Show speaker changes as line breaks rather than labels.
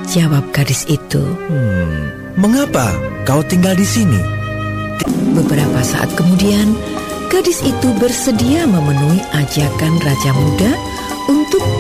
jawab gadis itu.
Mengapa kau tinggal di sini?
Beberapa saat kemudian, gadis itu bersedia memenuhi ajakan Raja Muda untuk